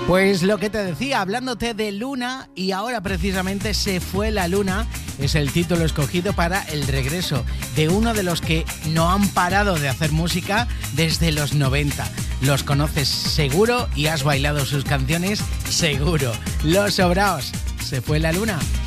Pues lo que te decía, hablándote de Luna, y ahora precisamente Se fue la luna, es el título escogido para el regreso de uno de los que no han parado de hacer música desde los 90. Los conoces seguro y has bailado sus canciones seguro. Los Sobraos, Se fue la luna.